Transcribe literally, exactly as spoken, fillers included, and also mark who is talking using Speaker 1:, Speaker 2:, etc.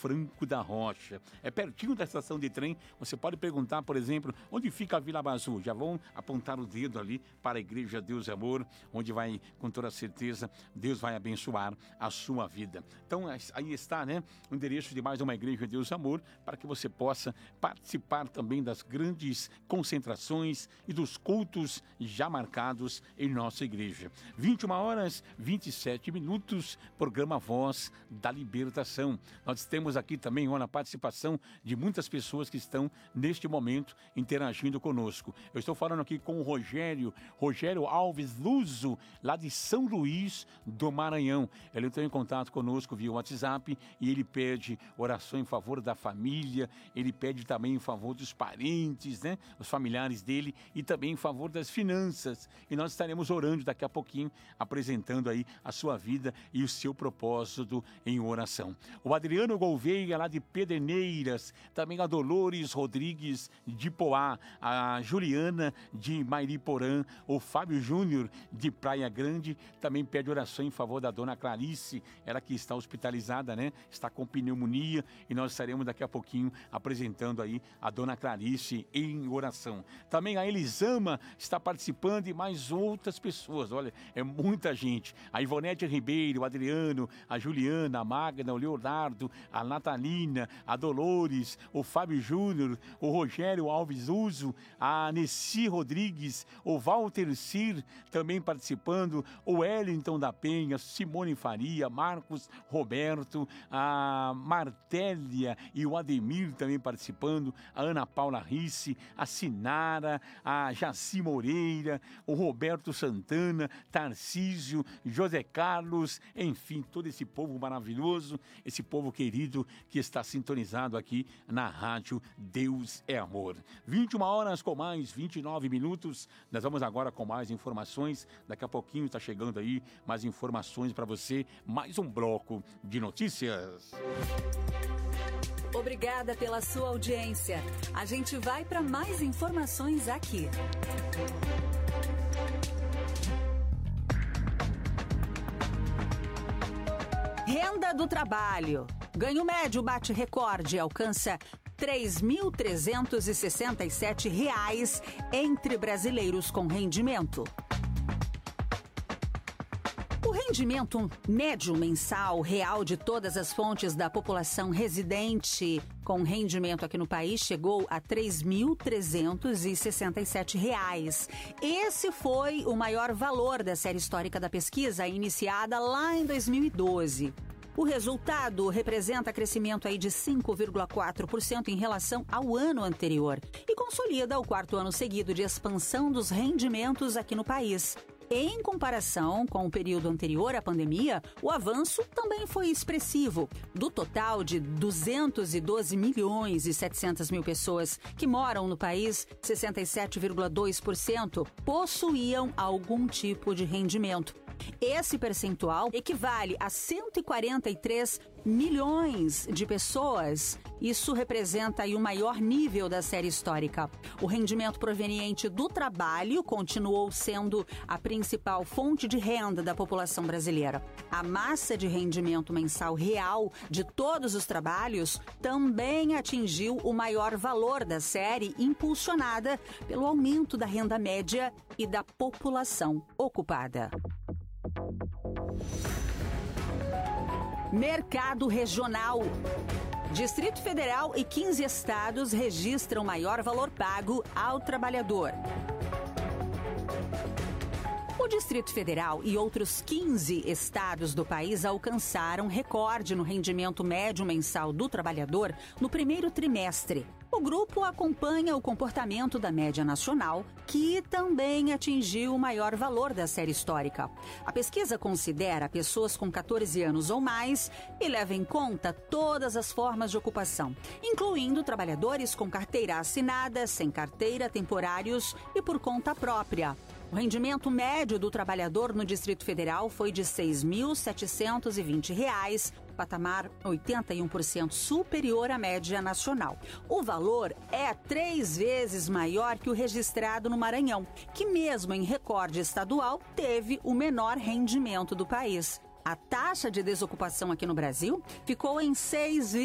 Speaker 1: Franco da Rocha. É pertinho da estação de trem. Você pode perguntar, por exemplo, onde fica a Vila Bazu. Já vão apontar o dedo ali para a Igreja Deus é Amor, onde vai, com toda certeza, Deus vai abençoar a sua vida. Então, aí está, né, o endereço de mais uma Igreja Deus é Amor, para que você possa participar também das grandes concentrações e dos cultos já marcados em nossa igreja. vinte e uma horas, vinte e sete minutos, programa Voz da Libertação. Nós temos aqui também ó, a participação de muitas pessoas que estão neste momento interagindo conosco. Eu estou falando aqui com o Rogério, Rogério Alves Luso, lá de São Luís do Maranhão. Ele entrou em contato conosco via WhatsApp e ele pede oração em favor da família, ele pede também em favor dos parentes, né, os familiares dele e também em favor das finanças. E nós estaremos orando daqui a pouquinho, apresentando aí a sua vida e o seu propósito em oração. O Adriano Gouveia, lá de Pederneiras, também a Dolores Rodrigues de Poá, a Juliana de Mairiporã, o Fábio Júnior de Praia Grande, também pede oração em favor da dona Clarice, ela que está hospitalizada, né? Está com pneumonia e nós estaremos daqui a pouquinho apresentando aí a dona Clarice em oração. Também a Elisama está participando e mais outras pessoas, olha, é muita gente. A Ivonete Ribeiro, o Adriano, a Juliana, a Magna, o Leonardo, a Natalina, a Dolores, o Fábio Júnior, o Rogério Alves Uso, a Nessi Rodrigues, o Walter Cir também participando, o Wellington da Penha, Simone Faria, Marcos Roberto, a Martélia e o Ademir também participando, a Ana Paula Risse, a Sinara, a Jaci Moreira, o Roberto Santana, Tarcísio, José Carlos, enfim, todo esse povo maravilhoso, esse povo querido que está sintonizado aqui na rádio Deus é Amor. vinte e uma horas com mais vinte e nove minutos, nós vamos agora com mais informações, daqui a pouquinho está chegando aí mais informações para você, mais um bloco de notícias.
Speaker 2: Obrigada pela sua audiência. A gente vai para mais informações aqui. Renda do trabalho. Ganho médio bate recorde e alcança três mil trezentos e sessenta e sete reais entre brasileiros com rendimento. O rendimento médio mensal real de todas as fontes da população residente com rendimento aqui no país chegou a três mil trezentos e sessenta e sete reais. Esse foi o maior valor da série histórica da pesquisa, iniciada lá em dois mil e doze. O resultado representa crescimento aí de cinco vírgula quatro por cento em relação ao ano anterior e consolida o quarto ano seguido de expansão dos rendimentos aqui no país. Em comparação com o período anterior à pandemia, o avanço também foi expressivo. Do total de duzentos e doze milhões e setecentas mil pessoas que moram no país, sessenta e sete vírgula dois por cento possuíam algum tipo de rendimento. Esse percentual equivale a cento e quarenta e três milhões de pessoas. Isso representa aí o maior nível da série histórica. O rendimento proveniente do trabalho continuou sendo a principal fonte de renda da população brasileira. A massa de rendimento mensal real de todos os trabalhos também atingiu o maior valor da série, impulsionada pelo aumento da renda média e da população ocupada. Mercado regional. Distrito Federal e quinze estados registram maior valor pago ao trabalhador. O Distrito Federal e outros quinze estados do país alcançaram recorde no rendimento médio mensal do trabalhador no primeiro trimestre. O grupo acompanha o comportamento da média nacional, que também atingiu o maior valor da série histórica. A pesquisa considera pessoas com catorze anos ou mais e leva em conta todas as formas de ocupação, incluindo trabalhadores com carteira assinada, sem carteira, temporários e por conta própria. O rendimento médio do trabalhador no Distrito Federal foi de seis mil setecentos e vinte reais, patamar oitenta e um por cento superior à média nacional. O valor é três vezes maior que o registrado no Maranhão, que mesmo em recorde estadual teve o menor rendimento do país. A taxa de desocupação aqui no Brasil ficou em seis